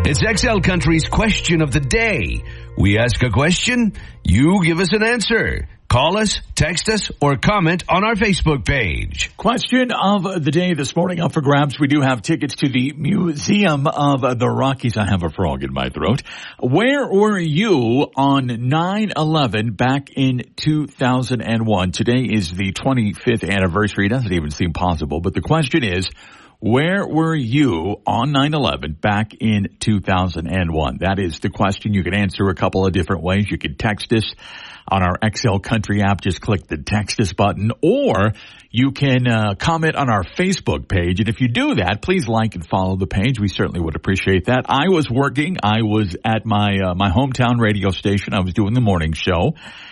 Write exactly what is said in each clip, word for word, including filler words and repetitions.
It's X L Country's Question of the Day. We ask a question, you give us an answer. Call us, text us, or comment on our Facebook page. Question of the day this morning up for grabs. We do have tickets to the Museum of the Rockies. I have a frog in my throat. Where were you on nine eleven back in two thousand one? Today is the twenty-fifth anniversary. It doesn't even seem possible, but the question is, where were you on nine eleven back in two thousand one? That is the question. You can answer a couple of different ways. You can text us on our X L Country app. Just click the text us button, or you can uh, comment on our Facebook page. And if you do that, please like and follow the page. We certainly would appreciate that. I was working. I was at my uh, my hometown radio station. I was doing the morning show.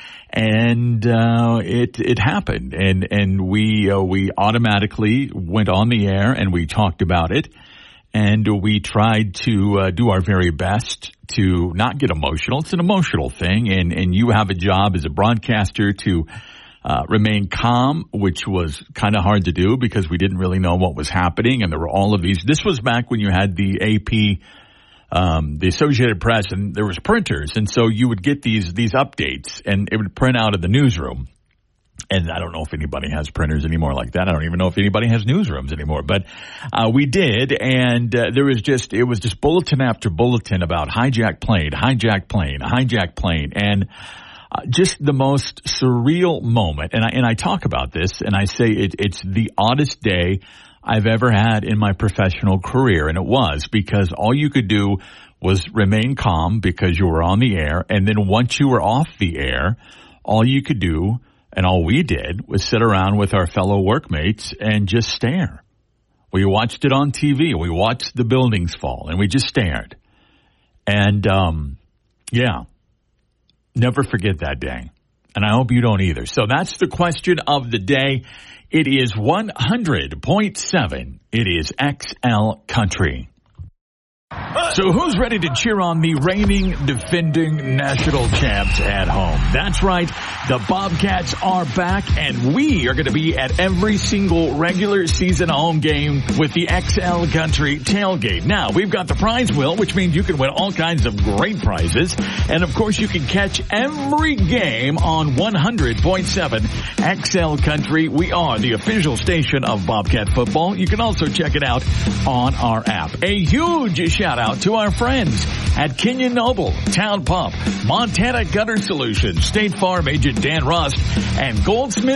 And, uh, it, it happened. And, and we, uh, we automatically went on the air and we talked about it. And we tried to, uh, do our very best to not get emotional. It's an emotional thing. And, and you have a job as a broadcaster to, uh, remain calm, which was kind of hard to do because we didn't really know what was happening. And there were all of these. This was back when you had the A P, Um, the Associated Press, and there was printers, and so you would get these these updates, and it would print out of the newsroom. And I don't know if anybody has printers anymore like that. I don't even know if anybody has newsrooms anymore, but uh, we did, and uh, there was just it was just bulletin after bulletin about hijacked plane, hijacked plane, hijacked plane, and uh, just the most surreal moment. And I and I talk about this, and I say it, it's the oddest day I've ever had in my professional career. And it was because all you could do was remain calm because you were on the air. And then once you were off the air, all you could do and all we did was sit around with our fellow workmates and just stare. We watched it on T V. We watched the buildings fall and we just stared. And, um, yeah, never forget that day. And I hope you don't either. So that's the question of the day. It is one hundred point seven. It is X L Country. So who's ready to cheer on the reigning, defending national champs at home? That's right. The Bobcats are back, and we are going to be at every single regular season home game with the X L Country tailgate. Now, we've got the prize wheel, which means you can win all kinds of great prizes. And, of course, you can catch every game on one hundred point seven X L Country. We are the official station of Bobcat football. You can also check it out on our app. A huge shout out to our friends at Kenyon Noble, Town Pump, Montana Gutter Solutions, State Farm agent Dan Rust, and Goldsmith